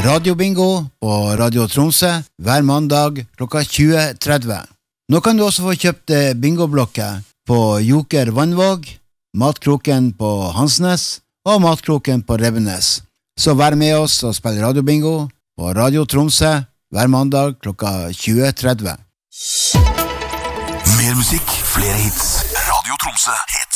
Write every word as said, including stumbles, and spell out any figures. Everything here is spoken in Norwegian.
Radiobingo på Radio Tromsø hver mandag klokka tjue tretti. Nå kan du også få kjøpt bingoblokker på Joker Vannvåg, Matkroken på Hansnes og Matkroken på Rebbenes. Så vær med oss og spill radiobingo på Radio Tromsø hver mandag klokka tjue tretti. Mer musikk, flere hits. Radio Tromsø heter